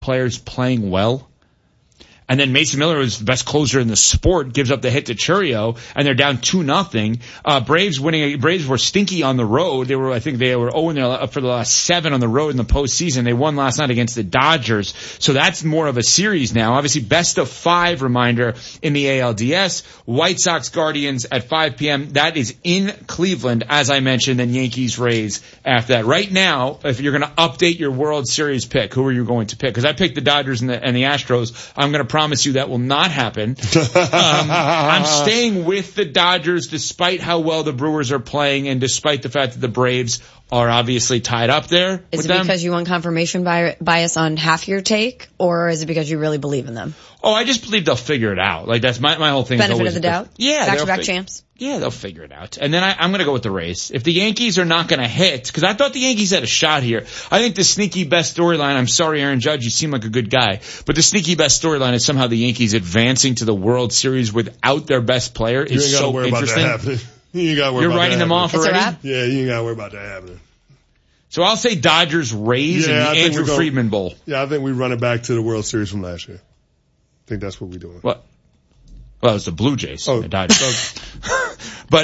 players playing well. And then Mason Miller, who's the best closer in the sport, gives up the hit to Chourio, and they're down 2-0. Braves were stinky on the road. I think they were 0 for the last 7 on the road in the postseason. They won last night against the Dodgers. So that's more of a series now. Obviously, best of 5 reminder in the ALDS. White Sox Guardians at 5 p.m. That is in Cleveland, as I mentioned, and Yankees Rays after that. Right now, if you're going to update your World Series pick, who are you going to pick? Because I picked the Dodgers and the Astros. I'm going to promise you that will not happen. I'm staying with the Dodgers despite how well the Brewers are playing and despite the fact that the Braves are obviously tied up there. Is it because you want confirmation bias on half your take, or is it because you really believe in them? Oh, I just believe they'll figure it out. Like, that's my whole thing. Benefit of the doubt? Yeah. Back-to-back champs? Yeah, they'll figure it out. And then I'm going to go with the Rays. If the Yankees are not going to hit, because I thought the Yankees had a shot here. I think the sneaky best storyline, I'm sorry, Aaron Judge, you seem like a good guy, but the sneaky best storyline is somehow the Yankees advancing to the World Series without their best player is so interesting. You ain't got to worry You're about writing that them off already? Yeah, you ain't got to worry about that happening. So I'll say Dodgers, Rays, and the Andrew Friedman Bowl. Yeah, I think we run it back to the World Series from last year. I think that's what we're doing. What? Well, it's the Blue Jays. Oh, the Dodgers. But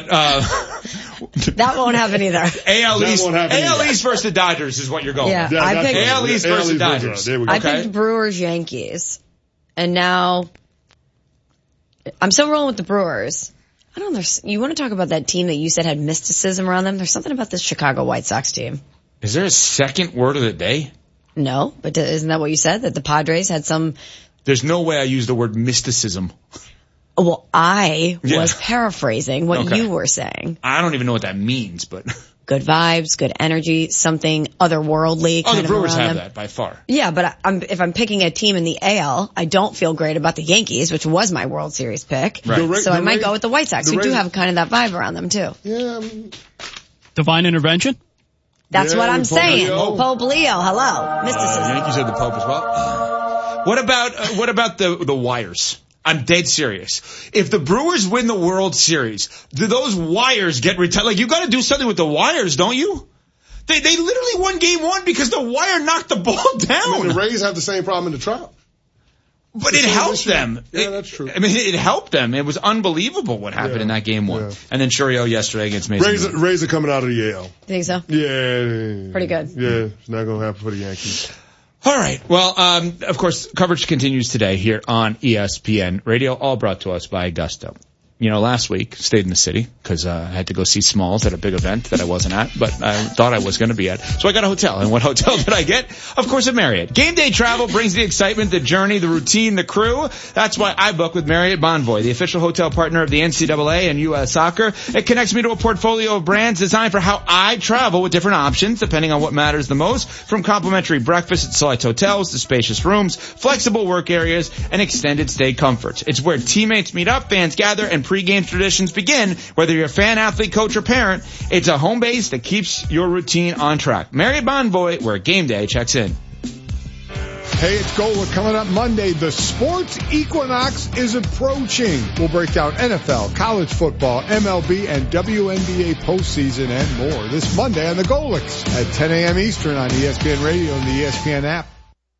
that won't happen either. AL East versus the Dodgers is what you're going with. Yeah, I picked AL East versus the Dodgers. There we go. I picked Brewers, Yankees, and now I'm still rolling with the Brewers. I don't know. You want to talk about that team that you said had mysticism around them? There's something about this Chicago White Sox team. Is there a second word of the day? No, but isn't that what you said? That the Padres had some... There's no way I used the word mysticism. Well, I was paraphrasing what you were saying. I don't even know what that means, but... Good vibes, good energy, something otherworldly. Oh, the Brewers have that by far. Yeah, but if I'm picking a team in the AL, I don't feel great about the Yankees, which was my World Series pick. Right. So I might go with the White Sox, who do have kind of that vibe around them too. Yeah. Divine intervention? That's what I'm saying. Pope Leo, hello. Mysticism. Yankees have the Pope as well. What about the wires? I'm dead serious. If the Brewers win the World Series, do those wires get retired? Like, you got to do something with the wires, don't you? They literally won Game 1 because the wire knocked the ball down. I mean, the Rays have the same problem in the Trop. But it helped them. Yeah, that's true. I mean, it helped them. It was unbelievable what happened in that Game 1. Yeah. And then Chourio yesterday against Mason. Rays are coming out of the AL. Think so? Yeah. Pretty good. Yeah, it's not going to happen for the Yankees. All right. Well, of course, coverage continues today here on ESPN Radio, all brought to us by Gusto. You know, last week, stayed in the city because I had to go see Smalls at a big event that I wasn't at, but I thought I was going to be at. So I got a hotel. And what hotel did I get? Of course, a Marriott. Game day travel brings the excitement, the journey, the routine, the crew. That's why I book with Marriott Bonvoy, the official hotel partner of the NCAA and U.S. Soccer. It connects me to a portfolio of brands designed for how I travel with different options, depending on what matters the most, from complimentary breakfast at select hotels to spacious rooms, flexible work areas, and extended stay comforts. It's where teammates meet up, fans gather, and pre-game traditions begin. Whether you're a fan, athlete, coach, or parent, it's a home base that keeps your routine on track. Marriott Bonvoy, where game day checks in. Hey, it's Golic coming up Monday. The sports equinox is approaching. We'll break down NFL, college football, MLB, and WNBA postseason and more this Monday on the Golics at 10 a.m. Eastern on ESPN Radio and the ESPN app.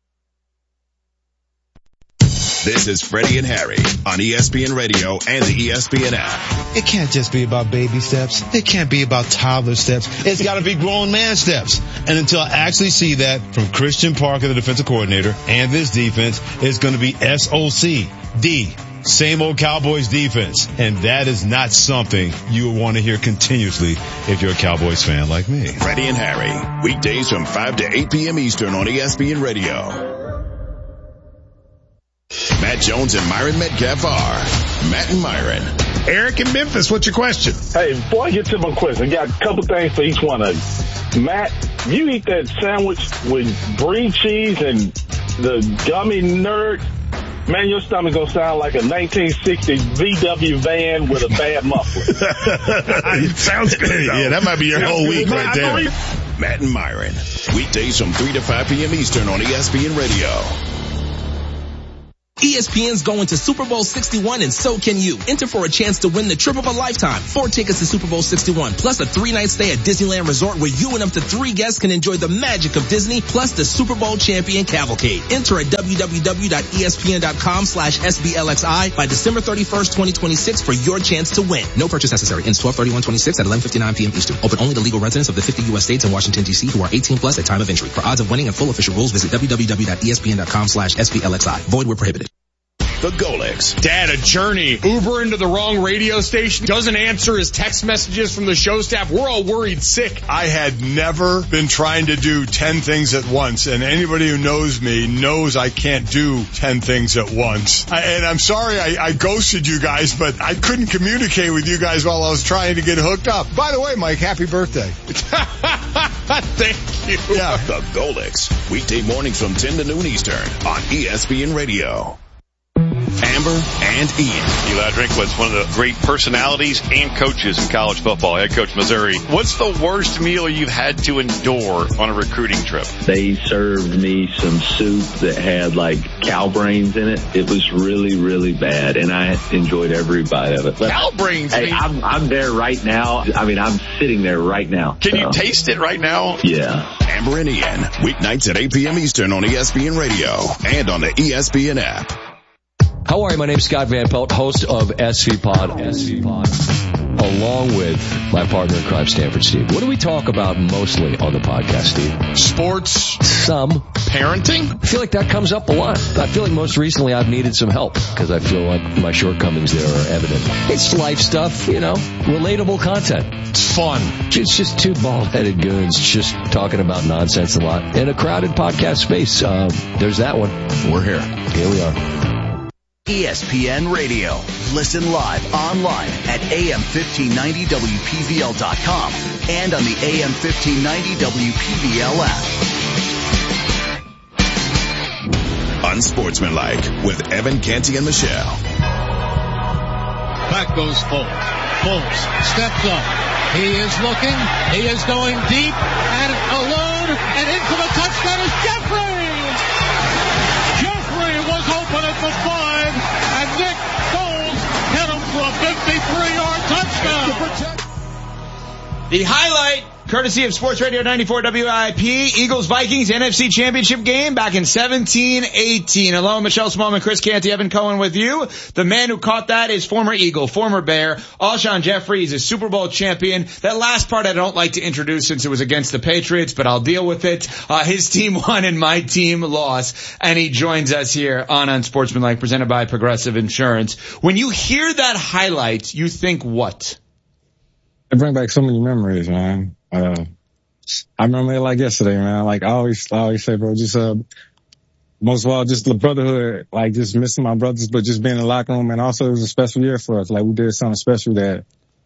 This is Freddie and Harry on ESPN Radio and the ESPN app. It can't just be about baby steps. It can't be about toddler steps. It's got to be grown man steps. And until I actually see that from Christian Parker, the defensive coordinator, and this defense, it's going to be SOCD. Same old Cowboys defense. And that is not something you will want to hear continuously if you're a Cowboys fan like me. Freddie and Harry, weekdays from 5 to 8 p.m. Eastern on ESPN Radio. Matt Jones and Myron Metcalf are Matt and Myron. Eric in Memphis, what's your question? Hey, before I get to my question, I got a couple things for each one of you. Matt, you eat that sandwich with brie cheese and the gummy nerd, man, your stomach gonna sound like a 1960s VW van with a bad muffler. It sounds good. Yeah, that might be your whole week right there. Matt and Myron, weekdays from 3 to 5 p.m. Eastern on ESPN Radio. ESPN's going to Super Bowl 61 and so can you. Enter for a chance to win the trip of a lifetime. 4 tickets to Super Bowl 61 plus a 3-night stay at Disneyland Resort where you and up to 3 guests can enjoy the magic of Disney plus the Super Bowl champion cavalcade. Enter at www.espn.com/SBLXI by December 31st, 2026 for your chance to win. No purchase necessary. Ends 12/31/26 at 11:59 p.m. Eastern. Open only to legal residents of the 50 U.S. states and Washington, D.C. who are 18 plus at time of entry. For odds of winning and full official rules, visit www.espn.com/SBLXI. Void where prohibited. The Golix. Dad, a journey. Uber into the wrong radio station. Doesn't answer his text messages from the show staff. We're all worried sick. I had never been trying to do 10 things at once. And anybody who knows me knows I can't do 10 things at once. And I'm sorry I ghosted you guys, but I couldn't communicate with you guys while I was trying to get hooked up. By the way, Mike, happy birthday. Thank you. Yeah. The Golix. Weekday mornings from 10 to noon Eastern on ESPN Radio. Amber and Ian. Eli Drinkwitz, one of the great personalities and coaches in college football, head coach Missouri. What's the worst meal you've had to endure on a recruiting trip? They served me some soup that had like cow brains in it. It was really, really bad, and I enjoyed every bite of it. But, cow brains? Hey, I'm there right now. I mean, I'm sitting there right now. Can you taste it right now? Yeah. Amber and Ian, weeknights at 8 p.m. Eastern on ESPN Radio and on the ESPN app. How are you? My name's Scott Van Pelt, host of SV Pod, along with my partner in crime, Stanford Steve. What do we talk about mostly on the podcast, Steve? Sports. Some. Parenting? I feel like that comes up a lot. I feel like most recently I've needed some help because I feel like my shortcomings there are evident. It's life stuff, relatable content. It's fun. It's just two bald-headed goons just talking about nonsense a lot in a crowded podcast space. There's that one. We're here. Here we are. ESPN Radio. Listen live online at AM1590WPVL.com and on the AM1590 WPVL app. Unsportsmanlike with Evan Canty and Michelle. Back goes Foles. Foles steps up. He is looking. He is going deep and alone and into the touchdown is Jeffrey. Jeffrey was open at the 5. And Nick Foles hit him for a 53-yard touchdown. The highlight, courtesy of Sports Radio 94 WIP, Eagles-Vikings NFC Championship game back in 17-18. Hello, Michelle Smallman, Chris Canty, Evan Cohen with you. The man who caught that is former Eagle, former Bear, Alshon Jeffrey. He's a Super Bowl champion. That last part I don't like to introduce since it was against the Patriots, but I'll deal with it. His team won and my team lost, and he joins us here on Unsportsmanlike, presented by Progressive Insurance. When you hear that highlight, you think what? It brings back so many memories, man. I remember it like yesterday, man. Like I always say, bro, just, most of all, just the brotherhood, like just missing my brothers, but just being in the locker room. And also it was a special year for us. Like we did something special that,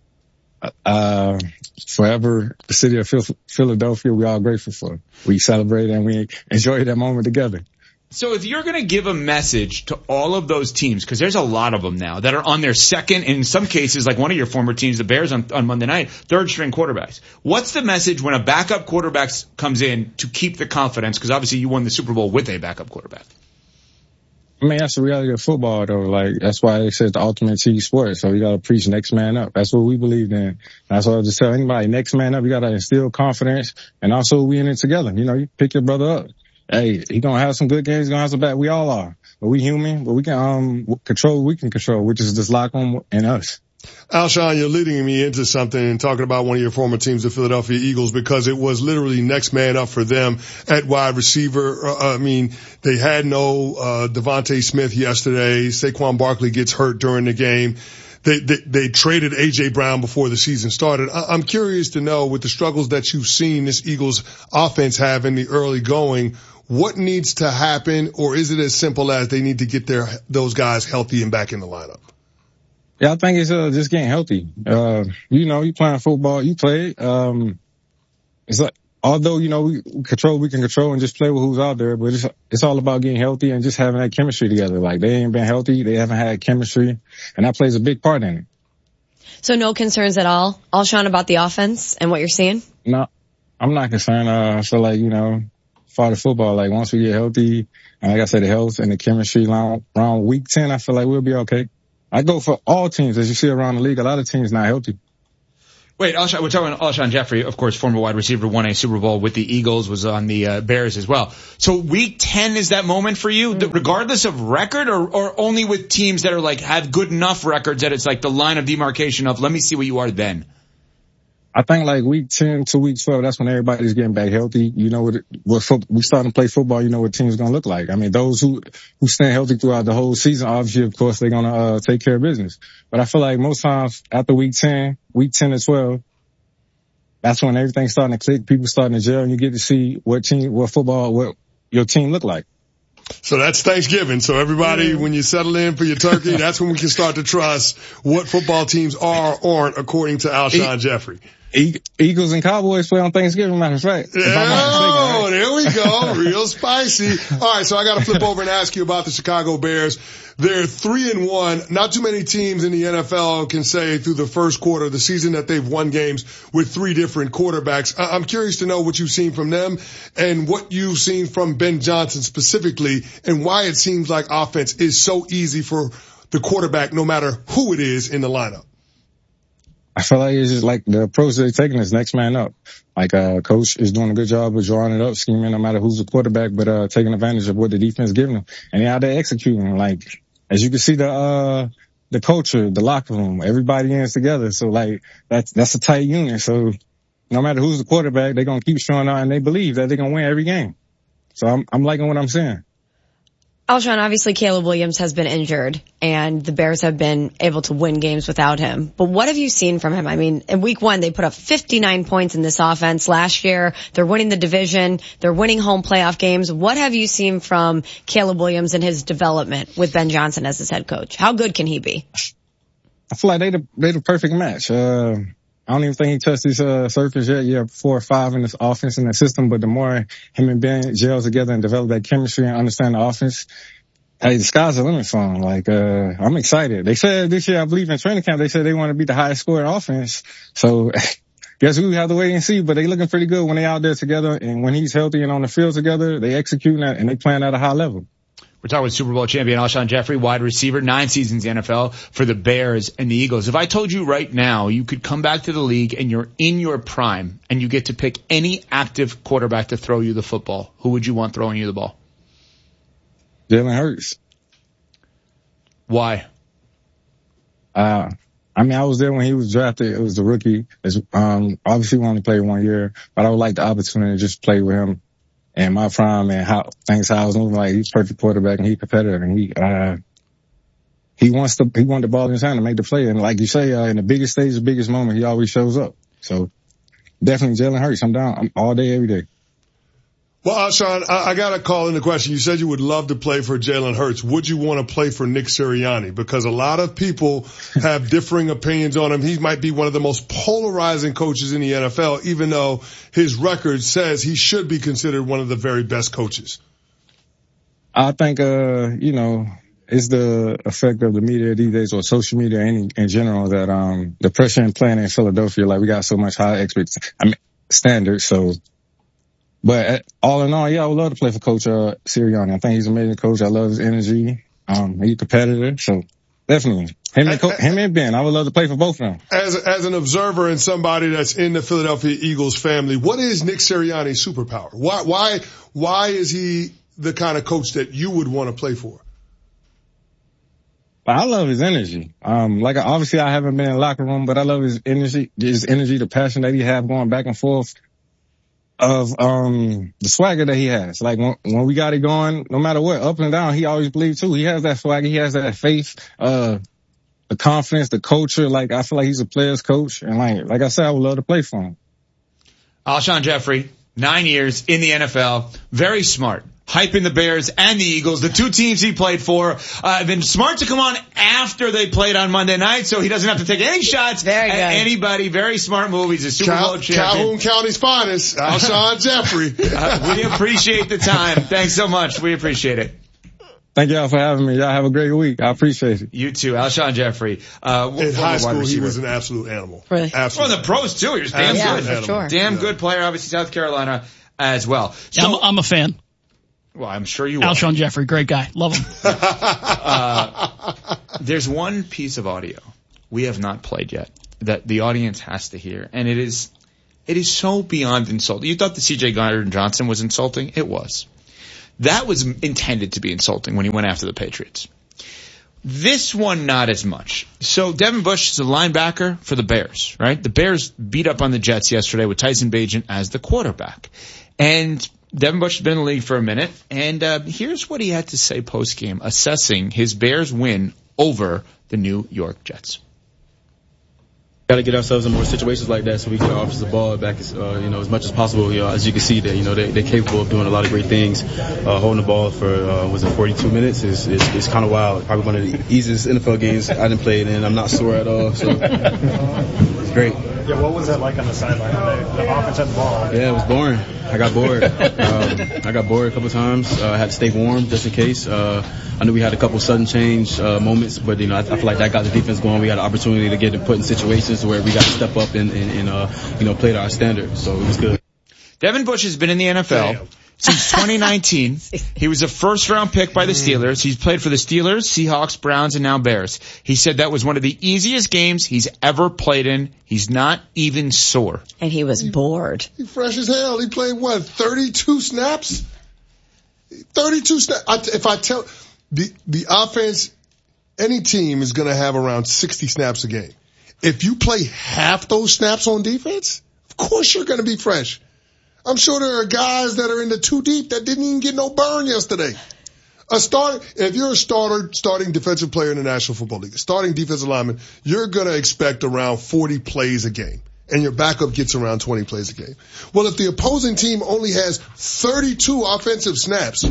forever the city of Philadelphia, we all grateful for. We celebrated and we enjoyed that moment together. So if you're going to give a message to all of those teams, because there's a lot of them now that are on their second, and in some cases, like one of your former teams, the Bears on Monday night, third-string quarterbacks. What's the message when a backup quarterback comes in to keep the confidence? Because obviously you won the Super Bowl with a backup quarterback. I mean, that's the reality of football, though. Like, that's why they said the ultimate team sport. So you got to preach next man up. That's what we believe in. That's what I just tell anybody. Next man up. You got to instill confidence. And also we in it together. You pick your brother up. Hey, he gonna have some good games, he's gonna have some bad. We all are. But we human, but we can control what we can control, which is this locker room and us. Alshon, you're leading me into something and talking about one of your former teams, the Philadelphia Eagles, because it was literally next man up for them at wide receiver. They had no Devontae Smith yesterday. Saquon Barkley gets hurt during the game. They traded A.J. Brown before the season started. I'm curious to know, with the struggles that you've seen this Eagles offense have in the early going, what needs to happen, or is it as simple as they need to get those guys healthy and back in the lineup? Yeah, I think it's just getting healthy. You playing football, you play. It's like, although, we can control and just play with who's out there, but it's all about getting healthy and just having that chemistry together. Like, they ain't been healthy, they haven't had chemistry, and that plays a big part in it. So no concerns at all, Alshon, about the offense and what you're seeing? No, I'm not concerned. I feel like, part of football. Like once we get healthy, and like I said, the health and the chemistry around week 10, I feel like we'll be okay. I go for all teams. As you see around the league, a lot of teams not healthy. Wait, we're talking about Alshon Jeffrey, of course, former wide receiver, won a Super Bowl with the Eagles, was on the Bears as well. So week 10 is that moment for you, regardless of record, or only with teams that are like have good enough records that it's like the line of demarcation of let me see what you are then? I think like week 10 to week 12, that's when everybody's getting back healthy. You know we starting to play football, you know what team's going to look like. I mean, those who stay healthy throughout the whole season, obviously, of course, they're going to take care of business. But I feel like most times after week 10 to 12, that's when everything's starting to click. People starting to gel, and you get to see what your team look like. So that's Thanksgiving. So everybody, when you settle in for your turkey, that's when we can start to trust what football teams are or aren't, according to Alshon Jeffrey. Eagles and Cowboys play on Thanksgiving, matter of fact. Oh, there we go. Real spicy. All right, so I got to flip over and ask you about the Chicago Bears. They're 3-1. Not too many teams in the NFL can say through the first quarter of the season that they've won games with 3 different quarterbacks. I'm curious to know what you've seen from them and what you've seen from Ben Johnson specifically, and why it seems like offense is so easy for the quarterback no matter who it is in the lineup. I feel like it's just like the approach they're taking is next man up. Like, coach is doing a good job of drawing it up, scheming no matter who's the quarterback, but, taking advantage of what the defense is giving them. And they're out there executing. Like, as you can see the culture, the locker room, everybody is together. So like, that's a tight unit. So no matter who's the quarterback, they're going to keep showing out and they believe that they're going to win every game. So I'm liking what I'm seeing. Alshon, obviously Caleb Williams has been injured and the Bears have been able to win games without him. But what have you seen from him? I mean, in week 1, they put up 59 points in this offense. Last year, they're winning the division. They're winning home playoff games. What have you seen from Caleb Williams and his development with Ben Johnson as his head coach? How good can he be? I feel like they the perfect match. I don't even think he touched his surface yet. Yeah, 4 or 5 in this offense in the system, but the more him and Ben gel together and develop that chemistry and understand the offense, hey, the sky's the limit for him. Like, I'm excited. They said this year, I believe in training camp, they said they want to be the highest scoring offense. So guess we have to wait and see, but they looking pretty good when they out there together, and when he's healthy and on the field together, they executing that and they playing at a high level. We're talking with Super Bowl champion Alshon Jeffrey, wide receiver, 9 seasons in the NFL for the Bears and the Eagles. If I told you right now you could come back to the league and you're in your prime and you get to pick any active quarterback to throw you the football, who would you want throwing you the ball? Jalen Hurts. Why? I mean, I was there when he was drafted. It was the rookie. Obviously we only played 1 year, but I would like the opportunity to just play with him and my prime and how I was moving. Like, he's perfect quarterback and he's competitive and he wants the ball in his hand to make the play. And like you say, in the biggest stage, the biggest moment, he always shows up. So definitely Jalen Hurts. I'm down. I'm all day, every day. Well, Alshon, I got to call in the question. You said you would love to play for Jalen Hurts. Would you want to play for Nick Sirianni? Because a lot of people have differing opinions on him. He might be one of the most polarizing coaches in the NFL, even though his record says he should be considered one of the very best coaches. I think, it's the effect of the media these days, or social media in general, that the pressure in playing in Philadelphia, like, we got so much high standards. So, but all in all, yeah, I would love to play for Coach Sirianni. I think he's an amazing coach. I love his energy. He's a competitor, so definitely him and Ben. I would love to play for both of them. As an observer and somebody that's in the Philadelphia Eagles family, what is Nick Sirianni's superpower? Why is he the kind of coach that you would want to play for? I love his energy. Obviously I haven't been in the locker room, but I love his energy, the passion that he have going back and forth, of the swagger that he has. Like, when we got it going, no matter what, up and down, he always believed too. He has that swagger, he has that faith, the confidence, the culture. Like, I feel like he's a player's coach, and like I said, I would love to play for him. Alshon Jeffrey, 9 years in the NFL, very smart. Hyping the Bears and the Eagles, the 2 teams he played for. Been smart to come on after they played on Monday night, so he doesn't have to take any shots at anybody. Very smart move. He's a Super Bowl champion. Calhoun County's finest, Alshon Jeffrey. We appreciate the time. Thanks so much. We appreciate it. Thank y'all for having me. Y'all have a great week. I appreciate it. You too. Alshon Jeffrey. In high school, he was an absolute animal. Really? Absolutely. Well, in the pros too. He was damn good. For sure. Damn good player. Obviously, South Carolina. as well. So, yeah, I'm a fan. Well, I'm sure you are. Alshon Jeffrey, great guy. Love him. There's one piece of audio we have not played yet that the audience has to hear, and it is so beyond insulting. You thought the C.J. Gardner-Johnson was insulting? It was. That was intended to be insulting when he went after the Patriots. This one, not as much. So Devin Bush is a linebacker for the Bears, right? The Bears beat up on the Jets yesterday with Tyson Bagent as the quarterback. And Devin Bush has been in the league for a minute, and here's what he had to say post-game, assessing his Bears win over the New York Jets. Got to get ourselves in more situations like that so we can offense the ball back as much as possible. As you can see, that they're capable of doing a lot of great things. Holding the ball for 42 minutes is kind of wild. Probably one of the easiest NFL games I didn't play in. I'm not sore at all, so it's great. Yeah, what was that like on the sideline? The offense had the ball. Yeah, it was boring. I got bored. I got bored a couple times. I had to stay warm just in case. I knew we had a couple sudden change moments, but I feel like that got the defense going. We had an opportunity to get put in situations where we got to step up and play to our standard. So it was good. Devin Bush has been in the NFL since 2019. He was a first-round pick by the Steelers. He's played for the Steelers, Seahawks, Browns, and now Bears. He said that was one of the easiest games he's ever played in. He's not even sore. And he was bored. He fresh as hell. He played, 32 snaps? 32 snaps. If I tell the offense, any team is going to have around 60 snaps a game. If you play half those snaps on defense, of course you're going to be fresh. I'm sure there are guys that are in the two deep that didn't even get no burn yesterday. If you're a starting defensive player in the National Football League, a starting defensive lineman, you're going to expect around 40 plays a game. And your backup gets around 20 plays a game. Well, if the opposing team only has 32 offensive snaps,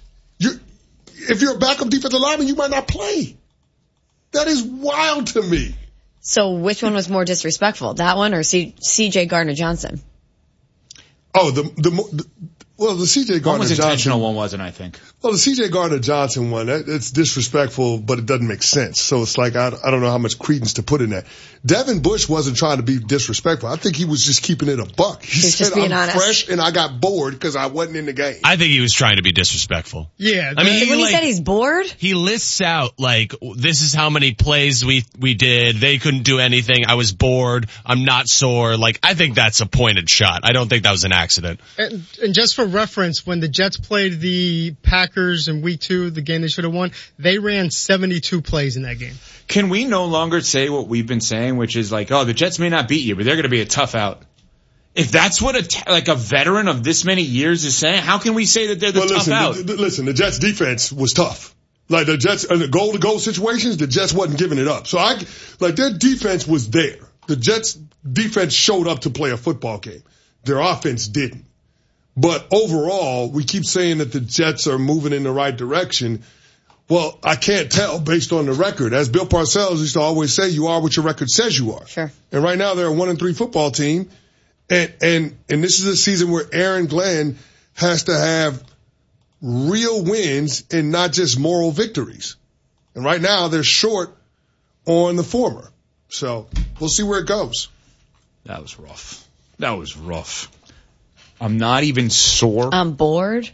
if you're a backup defensive lineman, you might not play. That is wild to me. So which one was more disrespectful, that one or C.J. Gardner-Johnson? Oh, the C.J. Gardner-Johnson. One was intentional, one wasn't, I think. Well, the C.J. Gardner-Johnson one, it's disrespectful, but it doesn't make sense. So it's like, I don't know how much credence to put in that. Devin Bush wasn't trying to be disrespectful. I think he was just keeping it a buck. He said, I'm honest. Fresh and I got bored because I wasn't in the game. I think he was trying to be disrespectful. Yeah. I mean, when he said he's bored? He lists out, this is how many plays we did. They couldn't do anything. I was bored. I'm not sore. I think that's a pointed shot. I don't think that was an accident. And just for reference, when the Jets played the Packers in week 2, the game they should have won, they ran 72 plays in that game. Can we no longer say what we've been saying, which is the Jets may not beat you, but they're going to be a tough out? If that's what a veteran of this many years is saying, how can we say that they're tough out? Listen, the Jets defense was tough. The Jets, the goal-to-goal situations, the Jets wasn't giving it up. So their defense was there. The Jets defense showed up to play a football game. Their offense didn't. But overall, we keep saying that the Jets are moving in the right direction. Well, I can't tell based on the record. As Bill Parcells used to always say, you are what your record says you are. Sure. And right now they're a 1-3 football team. And this is a season where Aaron Glenn has to have real wins and not just moral victories. And right now they're short on the former. So we'll see where it goes. That was rough. I'm not even sore. I'm bored.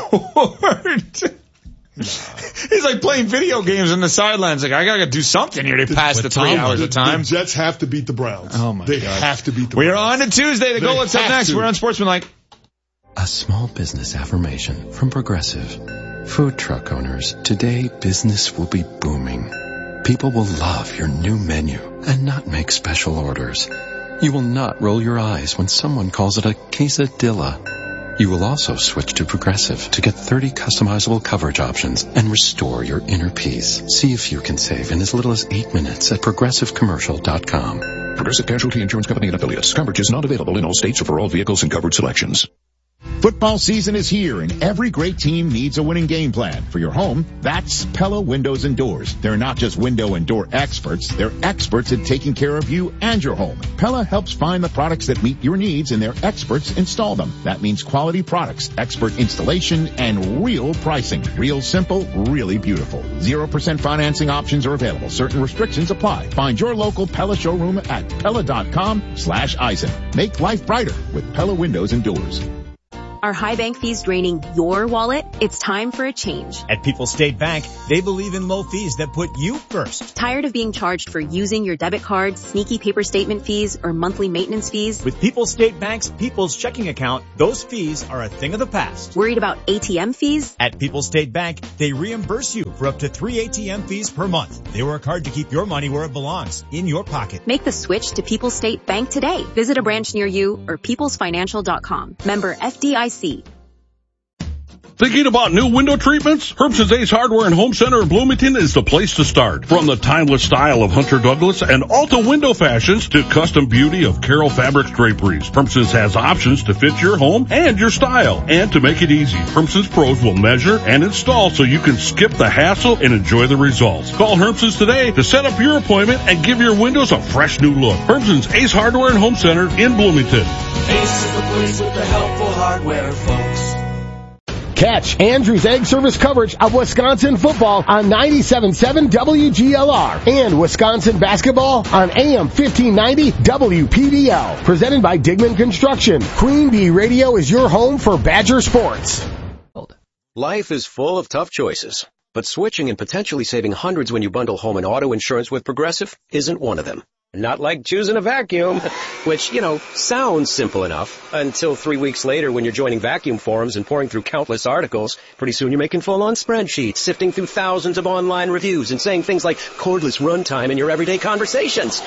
He's like playing video games on the sidelines. I gotta do something here to pass the 3 hours of time. The Jets have to beat the Browns. Oh my God. They have to beat the Browns. We are on to Tuesday. The goal. What's up next? We're on Sportsmanlike. A small business affirmation from Progressive. Food truck owners, today business will be booming. People will love your new menu and not make special orders. You will not roll your eyes when someone calls it a quesadilla. You will also switch to Progressive to get 30 customizable coverage options and restore your inner peace. See if you can save in as little as 8 minutes at ProgressiveCommercial.com. Progressive Casualty Insurance Company and Affiliates. Coverage is not available in all states or for all vehicles and coverage selections. Football season is here, and every great team needs a winning game plan. For your home, that's Pella Windows and Doors. They're not just window and door experts. They're experts at taking care of you and your home. Pella helps find the products that meet your needs, and their experts install them. That means quality products, expert installation, and real pricing. Real simple, really beautiful. 0% financing options are available. Certain restrictions apply. Find your local Pella showroom at Pella.com/Eisen. Make life brighter with Pella Windows and Doors. Are high bank fees draining your wallet? It's time for a change. At People's State Bank, they believe in low fees that put you first. Tired of being charged for using your debit card, sneaky paper statement fees, or monthly maintenance fees? With People's State Bank's People's Checking Account, those fees are a thing of the past. Worried about ATM fees? At People's State Bank, they reimburse you for up to 3 ATM fees per month. They work hard to keep your money where it belongs, in your pocket. Make the switch to People's State Bank today. Visit a branch near you or peoplesfinancial.com. Member FDIC. Thinking about new window treatments? Herbson's Ace Hardware and Home Center in Bloomington is the place to start. From the timeless style of Hunter Douglas and Alta window fashions to custom beauty of Carroll Fabrics draperies, Herbson's has options to fit your home and your style. And to make it easy, Herbson's pros will measure and install so you can skip the hassle and enjoy the results. Call Herbson's today to set up your appointment and give your windows a fresh new look. Herbson's Ace Hardware and Home Center in Bloomington. Ace is the place with the helpful hardware, folks. Catch Andrew's Egg Service coverage of Wisconsin football on 97.7 WGLR and Wisconsin basketball on AM 1590 WPDL. Presented by Digman Construction. Queen Bee Radio is your home for Badger sports. Life is full of tough choices, but switching and potentially saving hundreds when you bundle home and auto insurance with Progressive isn't one of them. Not like choosing a vacuum, which, sounds simple enough until 3 weeks later when you're joining vacuum forums and pouring through countless articles. Pretty soon you're making full-on spreadsheets, sifting through thousands of online reviews and saying things like cordless runtime in your everyday conversations.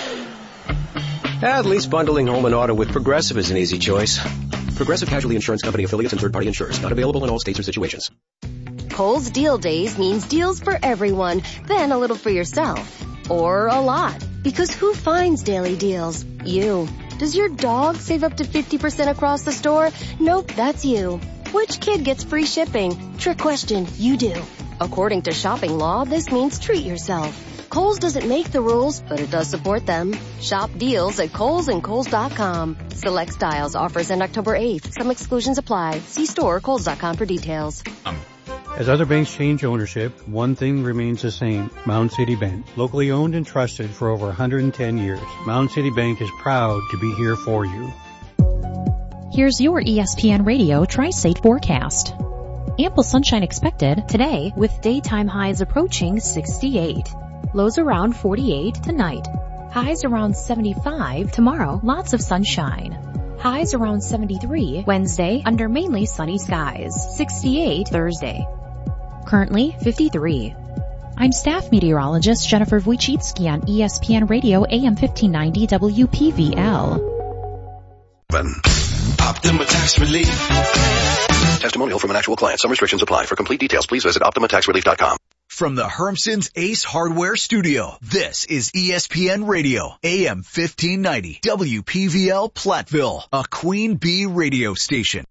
At least bundling home and auto with Progressive is an easy choice. Progressive Casualty Insurance Company affiliates and third-party insurers. Not available in all states or situations. Kohl's Deal Days means deals for everyone, then a little for yourself. Or a lot. Because who finds daily deals? You. Does your dog save up to 50% across the store? Nope, that's you. Which kid gets free shipping? Trick question, you do. According to shopping law, this means treat yourself. Kohl's doesn't make the rules, but it does support them. Shop deals at Kohl's and Kohl's.com. Select styles, offers end October 8th. Some exclusions apply. See store or Kohl's.com for details. As other banks change ownership, one thing remains the same. Mound City Bank. Locally owned and trusted for over 110 years. Mound City Bank is proud to be here for you. Here's your ESPN Radio Tri-State forecast. Ample sunshine expected today with daytime highs approaching 68. Lows around 48 tonight. Highs around 75 tomorrow. Lots of sunshine. Highs around 73 Wednesday under mainly sunny skies. 68 Thursday. Currently 53. I'm staff meteorologist Jennifer Wojcicki on ESPN Radio AM 1590 WPVL. Optima Tax Relief. Testimonial from an actual client. Some restrictions apply. For complete details, please visit OptimaTaxRelief.com. From the Hermson's Ace Hardware Studio, this is ESPN Radio, AM 1590, WPVL Platteville, a Queen Bee radio station.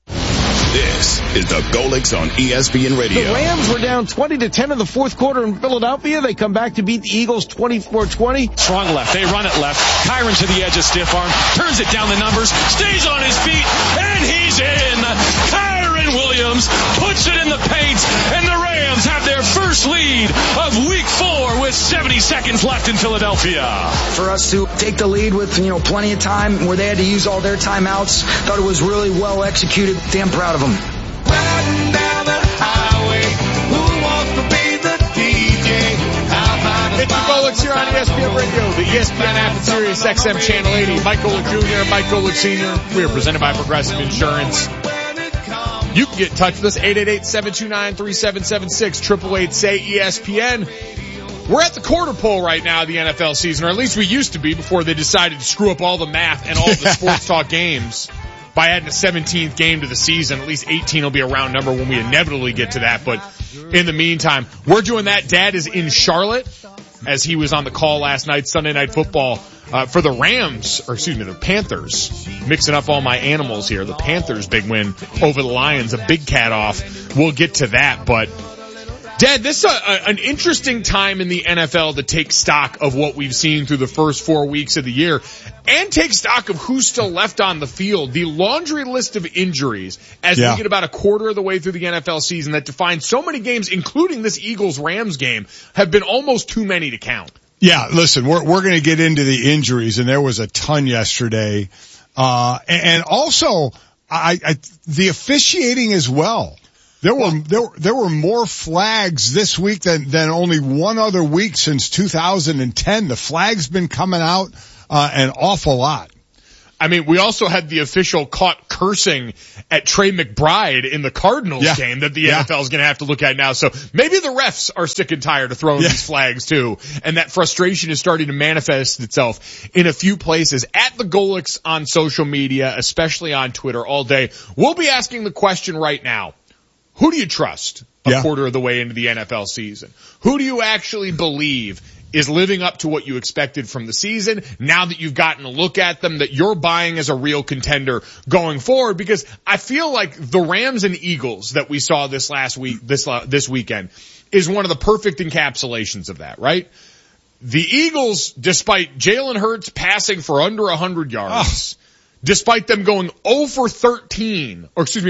This is the Golics on ESPN Radio. The Rams were down 20-10 in the fourth quarter in Philadelphia. They come back to beat the Eagles 24-20. Strong left. They run it left. Kyron to the edge of stiff arm. Turns it down the numbers. Stays on his feet. And he's in. Kyron Williams puts it in the paint. And the Rams have their first lead of week 4 with 70 seconds left in Philadelphia. For us to take the lead with, plenty of time where they had to use all their timeouts. Thought it was really well executed. Damn proud of them. Riding down the highway, who wants to be the DJ? It's the Golics here on ESPN Radio, the ESPN app and Sirius XM Channel 80. Mike Golic Jr., Mike Golic Sr. We are presented by Progressive Insurance. You can get in touch with us, 888-729-3776, 888-SAY-ESPN. We're at the quarter pole right now of the NFL season, or at least we used to be before they decided to screw up all the math and all the sports talk games by adding a 17th game to the season. At least 18 will be a round number when we inevitably get to that. But in the meantime, we're doing that. Dad is in Charlotte as he was on the call last night, Sunday Night Football, for the the Panthers. Mixing up all my animals here. The Panthers' big win over the Lions, a big cat off. We'll get to that, but Dad, this is an interesting time in the NFL to take stock of what we've seen through the first 4 weeks of the year and take stock of who's still left on the field. The laundry list of injuries as we get about a quarter of the way through the NFL season that define so many games, including this Eagles-Rams game, have been almost too many to count. Yeah, listen, we're going to get into the injuries, and there was a ton yesterday. And also, The officiating as well. There were more flags this week than only one other week since 2010. The flag's been coming out an awful lot. I mean, we also had the official caught cursing at Trey McBride in the Cardinals game that the NFL is going to have to look at now. So maybe the refs are sick and tired of throwing these flags too. And that frustration is starting to manifest itself in a few places. At the Golics on social media, especially on Twitter all day, we'll be asking the question right now. Who do you trust a quarter of the way into the NFL season? Who do you actually believe is living up to what you expected from the season now that you've gotten a look at them, that you're buying as a real contender going forward? Because I feel like the Rams and Eagles that we saw this weekend is one of the perfect encapsulations of that, right? The Eagles, despite Jalen Hurts passing for under 100 yards, despite them going 0 for 12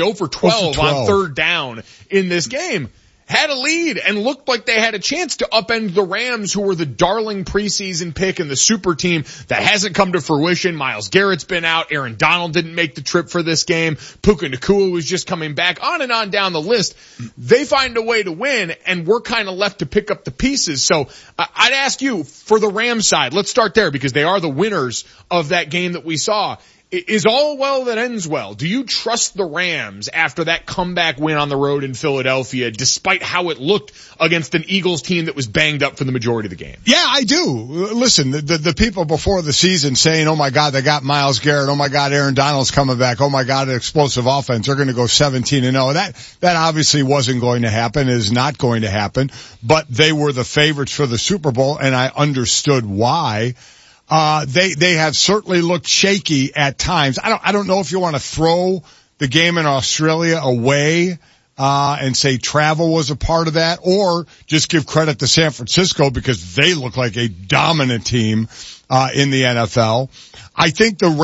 on third down in this game, had a lead and looked like they had a chance to upend the Rams, who were the darling preseason pick and the super team that hasn't come to fruition. Myles Garrett's been out. Aaron Donald didn't make the trip for this game. Puka Nacua was just coming back, on and on down the list. They find a way to win, and we're kind of left to pick up the pieces. So I'd ask you, for the Rams side, let's start there because they are the winners of that game that we saw. Is all well that ends well? Do you trust the Rams after that comeback win on the road in Philadelphia, despite how it looked against an Eagles team that was banged up for the majority of the game? Yeah, I do. Listen, the people before the season saying, oh my God, they got Myles Garrett. Oh my God, Aaron Donald's coming back. Oh my God, an explosive offense. They're going to go 17-0. That obviously wasn't going to happen, is not going to happen, but they were the favorites for the Super Bowl, and I understood why. They have certainly looked shaky at times. I don't know if you want to throw the game in Australia away, and say travel was a part of that, or just give credit to San Francisco because they look like a dominant team, in the NFL. I think the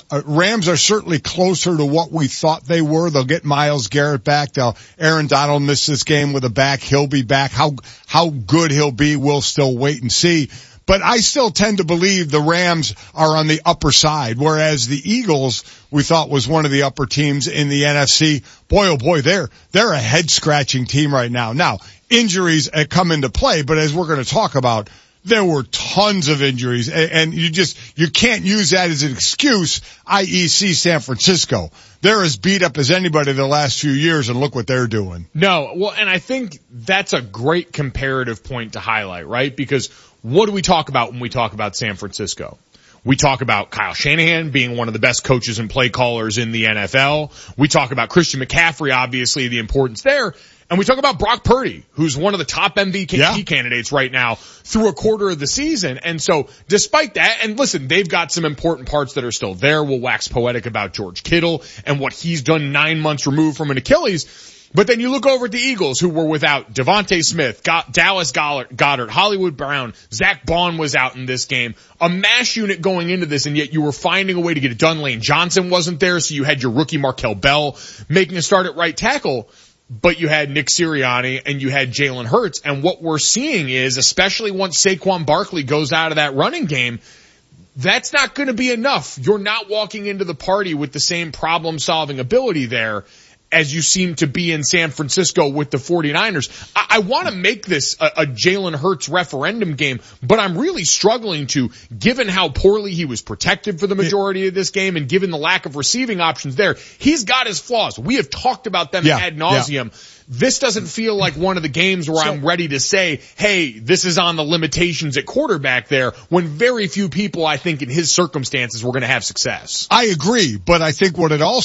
Rams are certainly closer to what we thought they were. They'll get Myles Garrett back. Aaron Donald missed this game with a back. He'll be back. How good he'll be, we'll still wait and see. But I still tend to believe the Rams are on the upper side, whereas the Eagles, we thought, was one of the upper teams in the NFC. Boy, oh boy, they're a head-scratching team right now. Now, injuries come into play, but as we're going to talk about, there were tons of injuries, and you can't use that as an excuse, i.e. see San Francisco. They're as beat up as anybody the last few years, and look what they're doing. No, well, and I think that's a great comparative point to highlight, right? Because what do we talk about when we talk about San Francisco? We talk about Kyle Shanahan being one of the best coaches and play callers in the NFL. We talk about Christian McCaffrey, obviously, the importance there. And we talk about Brock Purdy, who's one of the top MVP candidates right now through a quarter of the season. And so despite that, and listen, they've got some important parts that are still there. We'll wax poetic about George Kittle and what he's done 9 months removed from an Achilles. But then you look over at the Eagles, who were without Devontae Smith, Dallas Goedert, Hollywood Brown, Zach Bond was out in this game. A mash unit going into this, and yet you were finding a way to get it done. Lane Johnson wasn't there, so you had your rookie Markel Bell making a start at right tackle. But you had Nick Sirianni and you had Jalen Hurts. And what we're seeing is, especially once Saquon Barkley goes out of that running game, that's not going to be enough. You're not walking into the party with the same problem-solving ability there as you seem to be in San Francisco with the 49ers. I want to make this a Jalen Hurts referendum game, but I'm really struggling to, given how poorly he was protected for the majority of this game and given the lack of receiving options there. He's got his flaws. We have talked about them ad nauseum. This doesn't feel like one of the games where I'm ready to say, hey, this is on the limitations at quarterback there, when very few people, I think, in his circumstances were going to have success. I agree, but I think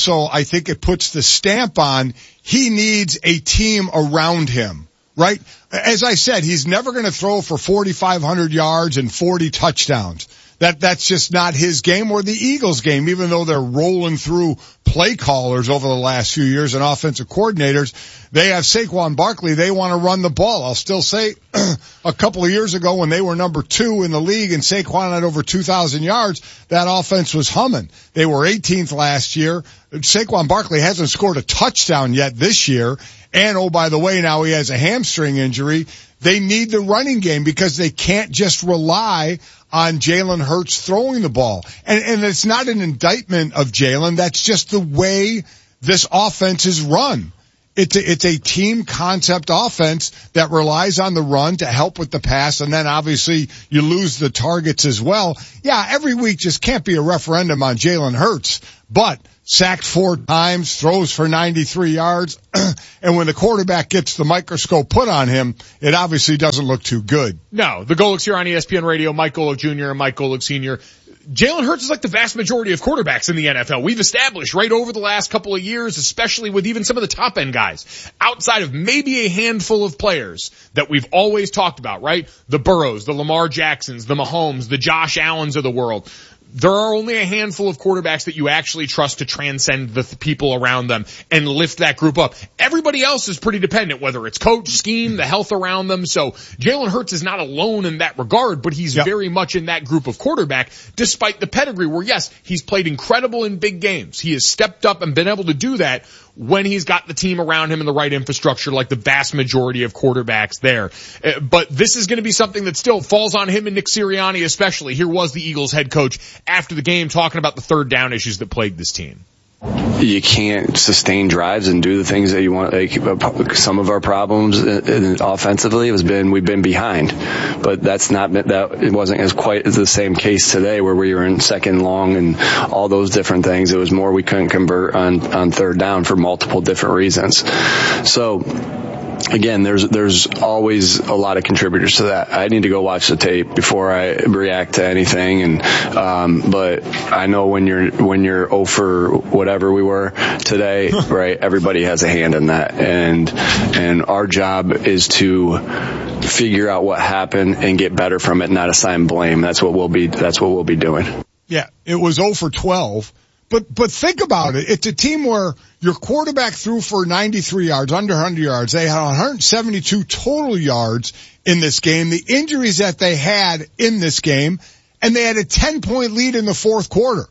it puts the stamp on, he needs a team around him, right? As I said, he's never going to throw for 4,500 yards and 40 touchdowns. That's just not his game or the Eagles' game, even though they're rolling through play callers over the last few years and offensive coordinators. They have Saquon Barkley. They want to run the ball. I'll still say a couple of years ago when they were number 2 in the league and Saquon had over 2,000 yards, that offense was humming. They were 18th last year. Saquon Barkley hasn't scored a touchdown yet this year. And, oh, by the way, now he has a hamstring injury. They need the running game because they can't just rely on Jalen Hurts throwing the ball. And it's not an indictment of Jalen. That's just the way this offense is run. It's a team concept offense that relies on the run to help with the pass, and then obviously you lose the targets as well. Yeah, every week just can't be a referendum on Jalen Hurts, but sacked 4 times, throws for 93 yards, and when the quarterback gets the microscope put on him, it obviously doesn't look too good. No, the Golics here on ESPN Radio, Mike Golic Jr. and Mike Golic Sr. Jalen Hurts is like the vast majority of quarterbacks in the NFL. We've established right over the last couple of years, especially with even some of the top end guys, outside of maybe a handful of players that we've always talked about, right? The Burrows, the Lamar Jacksons, the Mahomes, the Josh Allens of the world. There are only a handful of quarterbacks that you actually trust to transcend the people around them and lift that group up. Everybody else is pretty dependent, whether it's coach, scheme, the health around them. So Jalen Hurts is not alone in that regard, but he's very much in that group of quarterback, despite the pedigree where, yes, he's played incredible in big games. He has stepped up and been able to do that when he's got the team around him and the right infrastructure like the vast majority of quarterbacks there. But this is going to be something that still falls on him and Nick Sirianni especially. Here was the Eagles head coach after the game talking about the third down issues that plagued this team. You can't sustain drives and do the things that you want. Like some of our problems offensively has been we've been behind, but that's not that it wasn't as quite as the same case today where we were in second long and all those different things. It was more we couldn't convert on third down for multiple different reasons. So again, there's always a lot of contributors to that. I need to go watch the tape before I react to anything, and but I know when you're 0 for whatever we were today, right? Everybody has a hand in that, and our job is to figure out what happened and get better from it, not assign blame. That's what we'll be doing. Yeah, it was 0 for 12. But think about it. It's a team where your quarterback threw for 93 yards, under 100 yards. They had 172 total yards in this game. The injuries that they had in this game, and they had a 10-point lead in the fourth quarter.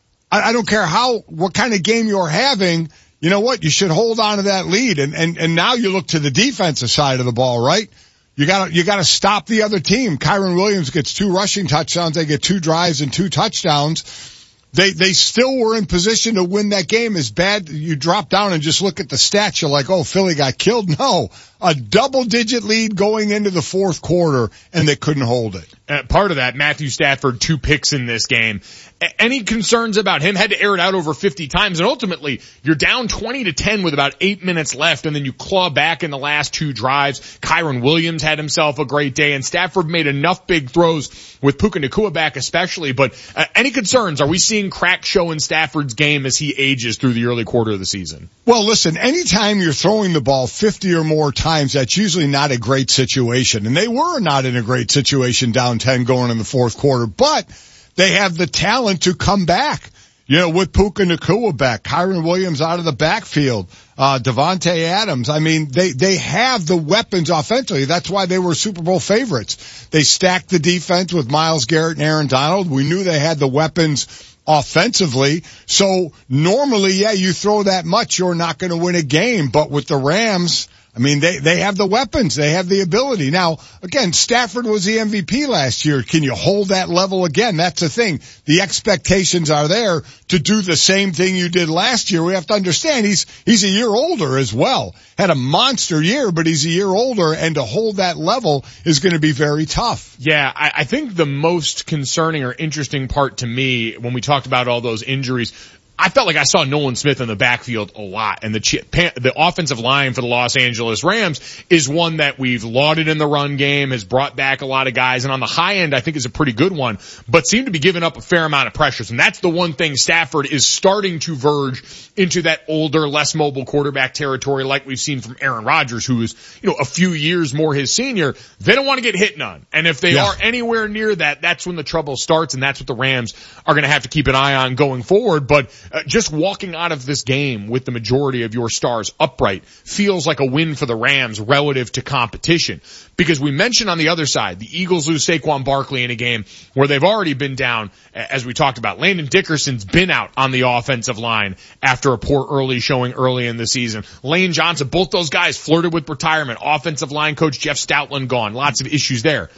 I don't care what kind of game you're having. You know what? You should hold on to that lead. And now you look to the defensive side of the ball, right? You gotta stop the other team. Kyren Williams gets 2 rushing touchdowns. They get 2 drives and 2 touchdowns. They still were in position to win that game. As bad, you drop down and just look at the stats. You're like, oh, Philly got killed. No, a double-digit lead going into the fourth quarter, and they couldn't hold it. Part of that, Matthew Stafford, 2 picks in this game. Any concerns about him? Had to air it out over 50 times, and ultimately, you're down 20-10 with about 8 minutes left, and then you claw back in the last 2 drives. Kyren Williams had himself a great day, and Stafford made enough big throws with Puka Nacua back especially. But any concerns? Are we seeing cracks show in Stafford's game as he ages through the early quarter of the season? Well, listen, anytime you're throwing the ball 50 or more times, that's usually not a great situation. And they were not in a great situation down 10 going in the fourth quarter, but they have the talent to come back. You know, with Puka Nacua back, Kyren Williams out of the backfield, Devontae Adams. I mean, they have the weapons offensively. That's why they were Super Bowl favorites. They stacked the defense with Myles Garrett and Aaron Donald. We knew they had the weapons offensively. So normally, yeah, you throw that much, you're not going to win a game. But with the Rams, I mean, they have the weapons. They have the ability. Now, again, Stafford was the MVP last year. Can you hold that level again? That's the thing. The expectations are there to do the same thing you did last year. We have to understand he's a year older as well. Had a monster year, but he's a year older, and to hold that level is going to be very tough. Yeah, I think the most concerning or interesting part to me when we talked about all those injuries, I felt like I saw Nolan Smith in the backfield a lot, and the offensive line for the Los Angeles Rams is one that we've lauded in the run game, has brought back a lot of guys, and on the high end I think is a pretty good one, but seemed to be giving up a fair amount of pressures, and that's the one thing Stafford is starting to verge into that older, less mobile quarterback territory like we've seen from Aaron Rodgers, who is, a few years more his senior. They don't want to get hit none, and if they are anywhere near that, that's when the trouble starts, and that's what the Rams are going to have to keep an eye on going forward. But just walking out of this game with the majority of your stars upright feels like a win for the Rams relative to competition. Because we mentioned on the other side, the Eagles lose Saquon Barkley in a game where they've already been down, as we talked about. Landon Dickerson's been out on the offensive line after a poor early showing early in the season. Lane Johnson, both those guys flirted with retirement. Offensive line coach Jeff Stoutland gone. Lots of issues there.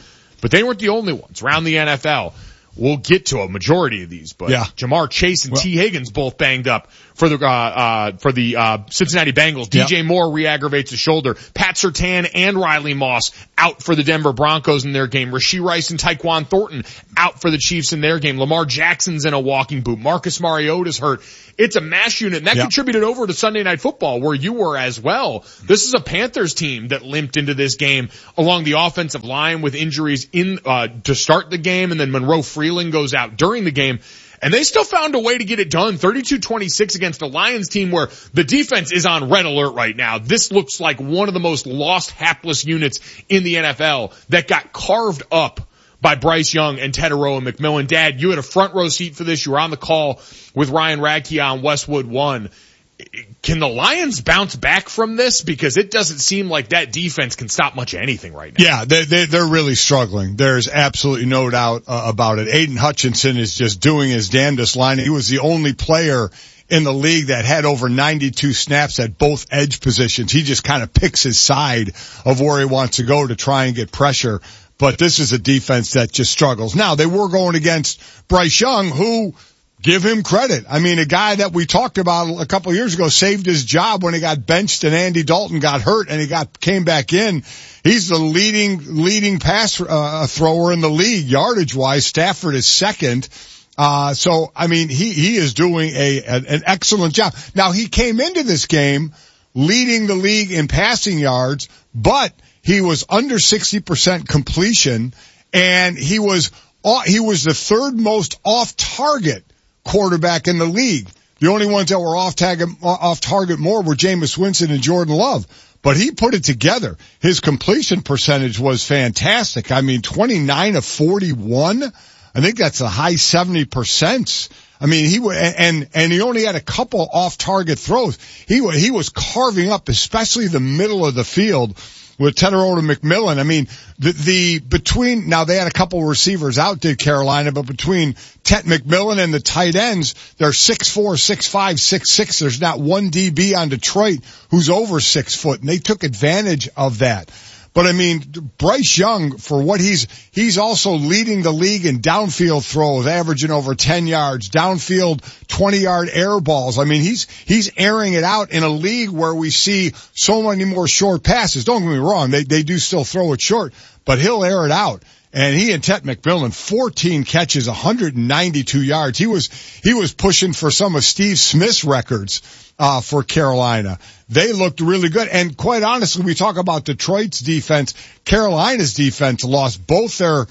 but they weren't the only ones around the NFL. We'll get to a majority of these, but Jamar Chase and T. Higgins both banged up for the Cincinnati Bengals. DJ Moore re-aggravates his shoulder. Pat Surtain and Riley Moss out for the Denver Broncos in their game. Rashee Rice and Tyquan Thornton out for the Chiefs in their game. Lamar Jackson's in a walking boot. Marcus Mariota's hurt. It's a mash unit, and that contributed over to Sunday Night Football, where you were as well. This is a Panthers team that limped into this game along the offensive line with injuries to start the game, and then Monroe Freeland goes out during the game. And they still found a way to get it done, 32-26 against a Lions team where the defense is on red alert right now. This looks like one of the most lost, hapless units in the NFL that got carved up by Bryce Young and Tetairoa McMillan. Dad, you had a front row seat for this. You were on the call with Ryan Radke on Westwood One. Can the Lions bounce back from this? Because it doesn't seem like that defense can stop much of anything right now. Yeah, they're really struggling. There's absolutely no doubt about it. Aiden Hutchinson is just doing his damnedest line. He was the only player in the league that had over 92 snaps at both edge positions. He just kind of picks his side of where he wants to go to try and get pressure. But this is a defense that just struggles. Now, they were going against Bryce Young, who, give him credit. I mean, a guy that we talked about a couple of years ago saved his job when he got benched and Andy Dalton got hurt and he came back in. He's the leading pass thrower in the league, yardage-wise. Stafford is second. So, I mean, he is doing an excellent job. Now, he came into this game leading the league in passing yards, but he was under 60% completion, and he was the third most off-target quarterback in the league. The only ones that were off target more were Jameis Winston and Jordan Love. But he put it together. His completion percentage was fantastic. I mean, 29 of 41. I think that's a high 70%. I mean, he only had a couple off target throws. He was carving up, especially the middle of the field with Tetairoa McMillan. I mean, now they had a couple of receivers out, did Carolina, but between Tet McMillan and the tight ends, they're 6'4", 6'5", 6'6". There's not one DB on Detroit who's over 6 foot, and they took advantage of that. But I mean, Bryce Young, for what he's also leading the league in downfield throws, averaging over 10 yards, downfield 20-yard air balls. I mean, he's airing it out in a league where we see so many more short passes. Don't get me wrong, they do still throw it short, but he'll air it out. And he and Tet McMillan, 14 catches, 192 yards. He was pushing for some of Steve Smith's records for Carolina. They looked really good. And quite honestly, we talk about Detroit's defense. Carolina's defense lost both their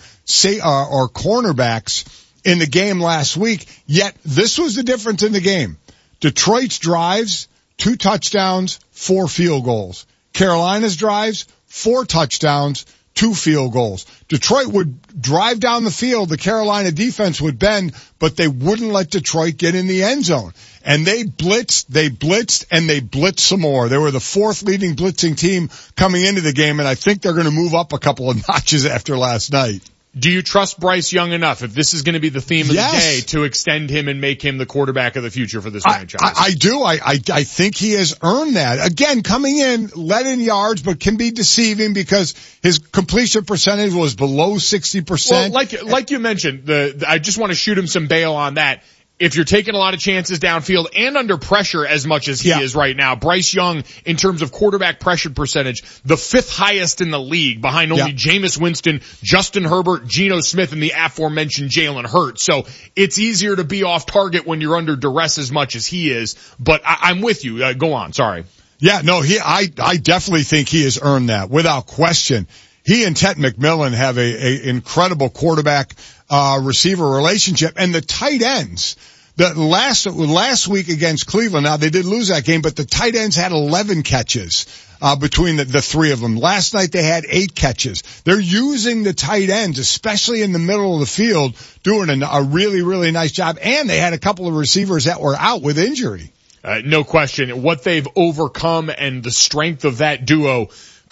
cornerbacks in the game last week. Yet this was the difference in the game. Detroit's drives, 2 touchdowns, 4 field goals. Carolina's drives, 4 touchdowns, 2 field goals. Detroit would drive down the field. The Carolina defense would bend, but they wouldn't let Detroit get in the end zone. And they blitzed, and they blitzed some more. They were the 4th leading blitzing team coming into the game, and I think they're going to move up a couple of notches after last night. Do you trust Bryce Young enough, if this is going to be the theme of the day, to extend him and make him the quarterback of the future for this franchise? I do. I think he has earned that. Again, coming in, led in yards, but can be deceiving because his completion percentage was below 60%. Well, like you mentioned, I just want to shoot him some bail on that. If you're taking a lot of chances downfield and under pressure as much as he is right now, Bryce Young, in terms of quarterback pressure percentage, the 5th highest in the league behind only Jameis Winston, Justin Herbert, Geno Smith, and the aforementioned Jalen Hurts. So it's easier to be off target when you're under duress as much as he is. But I'm with you. Go on. Sorry. Yeah, no, I definitely think he has earned that without question. He and Tet McMillan have a incredible quarterback receiver relationship, and the tight ends. The last week against Cleveland, now they did lose that game, but the tight ends had 11 catches between the 3 of them. Last night they had 8 catches. They're using the tight ends, especially in the middle of the field, doing a really, really nice job. And they had a couple of receivers that were out with injury. No question. What they've overcome and the strength of that duo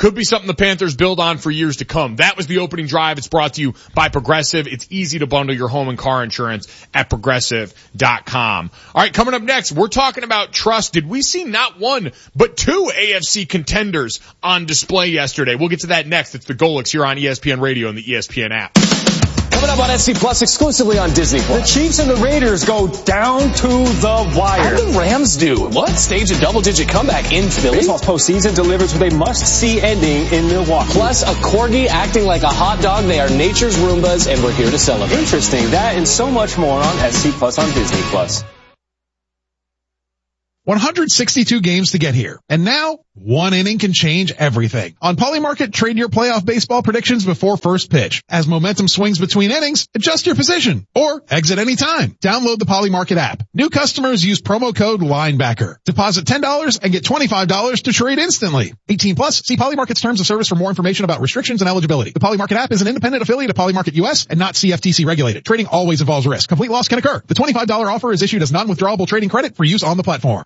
could be something the Panthers build on for years to come. That was the opening drive. It's brought to you by Progressive. It's easy to bundle your home and car insurance at Progressive.com. All right, coming up next, we're talking about trust. Did we see not one, but two AFC contenders on display yesterday? We'll get to that next. It's the Golics here on ESPN Radio and the ESPN app. Coming up on SC Plus exclusively on Disney Plus. The Chiefs and the Raiders go down to the wire. How did the Rams do? What? Stage a double-digit comeback in Philly. Baseball's postseason delivers with a must-see ending in Milwaukee. Plus a corgi acting like a hot dog. They are nature's Roombas, and we're here to celebrate. Interesting. That and so much more on SC Plus on Disney Plus. 162 games to get here. And now, one inning can change everything. On Polymarket, trade your playoff baseball predictions before first pitch. As momentum swings between innings, adjust your position. Or exit anytime. Download the Polymarket app. New customers use promo code LINEBACKER. Deposit $10 and get $25 to trade instantly. 18 plus, see Polymarket's terms of service for more information about restrictions and eligibility. The Polymarket app is an independent affiliate of Polymarket US and not CFTC regulated. Trading always involves risk. Complete loss can occur. The $25 offer is issued as non-withdrawable trading credit for use on the platform.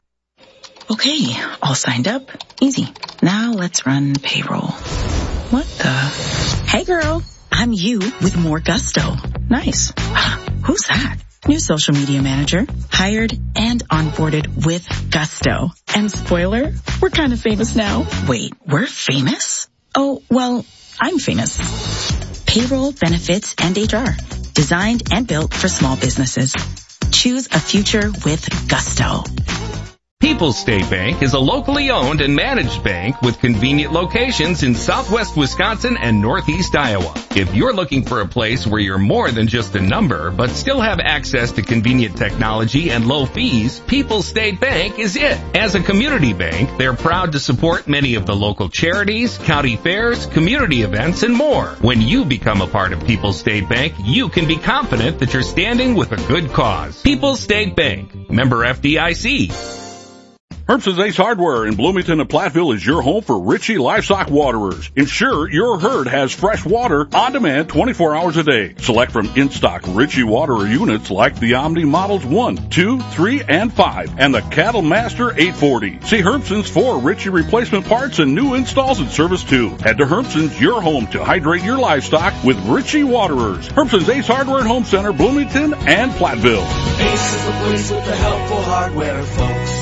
Okay, all signed up. Easy. Now let's run payroll. What the? Hey girl, I'm you with more gusto. Nice. Who's that? New social media manager. Hired and onboarded with gusto. And spoiler, we're kind of famous now. Wait, we're famous? Oh, well, I'm famous. Payroll, benefits, and HR. Designed and built for small businesses. Choose a future with gusto. People's State Bank is a locally owned and managed bank with convenient locations in southwest Wisconsin and northeast Iowa. If you're looking for a place where you're more than just a number, but still have access to convenient technology and low fees, People's State Bank is it. As a community bank, they're proud to support many of the local charities, county fairs, community events, and more. When you become a part of People's State Bank, you can be confident that you're standing with a good cause. People's State Bank, member FDIC. Herbson's Ace Hardware in Bloomington and Platteville is your home for Ritchie Livestock Waterers. Ensure your herd has fresh water on demand 24 hours a day. Select from in-stock Ritchie Waterer units like the Omni Models 1, 2, 3, and 5, and the Cattle Master 840. See Herbson's for Ritchie replacement parts and new installs and service too. Head to Herbson's, your home to hydrate your livestock with Ritchie Waterers. Herbson's Ace Hardware and Home Center, Bloomington and Platteville. Ace is the place with the helpful hardware, folks.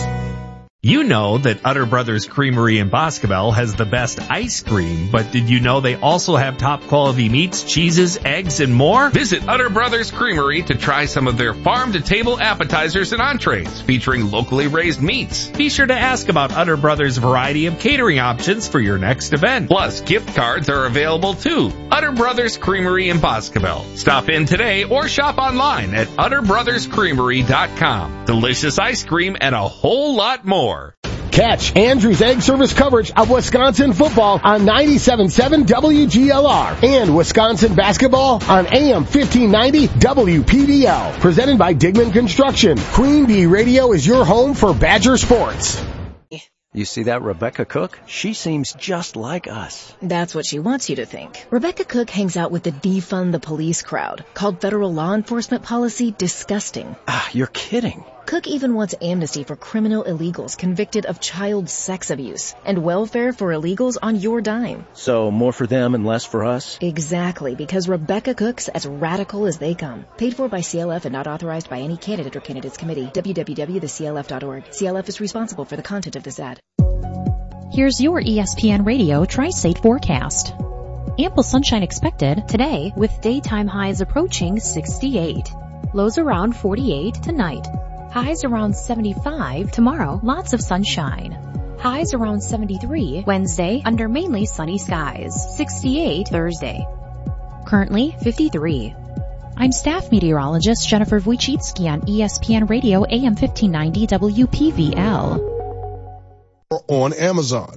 You know that Utter Brothers Creamery in Boscobel has the best ice cream, but did you know they also have top quality meats, cheeses, eggs, and more? Visit Utter Brothers Creamery to try some of their farm-to-table appetizers and entrees featuring locally raised meats. Be sure to ask about Utter Brothers' variety of catering options for your next event. Plus, gift cards are available too. Utter Brothers Creamery in Boscobel. Stop in today or shop online at utterbrotherscreamery.com. Delicious ice cream and a whole lot more. Catch Andrew's Egg Service coverage of Wisconsin football on 97.7 WGLR and Wisconsin basketball on AM 1590 WPVL. Presented by Digman Construction. Queen Bee Radio is your home for Badger sports. You see that Rebecca Cook? She seems just like us. That's what she wants you to think. Rebecca Cook hangs out with the defund the police crowd, called federal law enforcement policy disgusting. Ah, you're kidding. Cook even wants amnesty for criminal illegals convicted of child sex abuse and welfare for illegals on your dime. So more for them and less for us? Exactly, because Rebecca Cook's as radical as they come. Paid for by CLF and not authorized by any candidate or candidates committee. www.theclf.org. CLF is responsible for the content of this ad. Here's your ESPN Radio Tri-State forecast. Ample sunshine expected today with daytime highs approaching 68. Lows around 48 tonight. Highs around 75 tomorrow, lots of sunshine. Highs around 73 Wednesday under mainly sunny skies. 68 Thursday. Currently 53. I'm staff meteorologist Jennifer Wojcicki on ESPN Radio AM 1590 WPVL. On Amazon.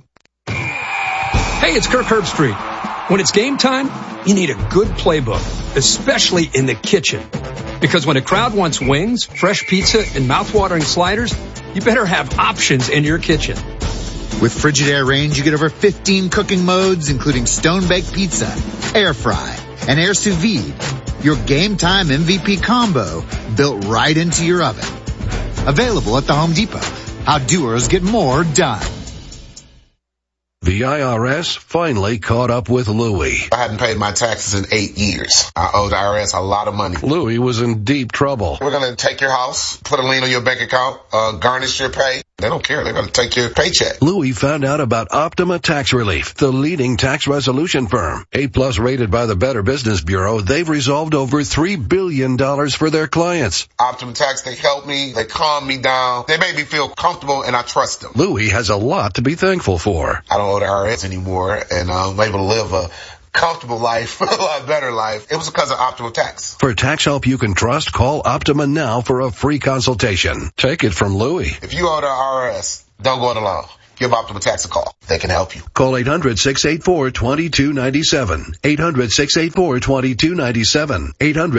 Hey, it's Kirk Herbstreit. When it's game time, you need a good playbook, especially in the kitchen. Because when a crowd wants wings, fresh pizza, and mouth-watering sliders, you better have options in your kitchen. With Frigidaire range, you get over 15 cooking modes, including stone-baked pizza, air fry, and air sous vide. Your game time MVP combo built right into your oven. Available at the Home Depot. How doers get more done. The IRS finally caught up with Louie. I hadn't paid my taxes in 8 years. I owe the IRS a lot of money. Louie was in deep trouble. We're going to take your house, put a lien on your bank account, garnish your pay. They don't care. They're going to take your paycheck. Louie found out about Optima Tax Relief, the leading tax resolution firm. A+ rated by the Better Business Bureau, they've resolved over $3 billion for their clients. Optima Tax, they help me. They calm me down. They make me feel comfortable, and I trust them. Louie has a lot to be thankful for. I don't owe the IRS anymore, and I'm able to live a comfortable life, a lot better life. It was because of Optima Tax. For tax help you can trust, call Optima now for a free consultation. Take it from Louie. If you owe the IRS, don't go it alone. Give Optima Tax a call. They can help you. Call 800-684-2297. 800-684-2297.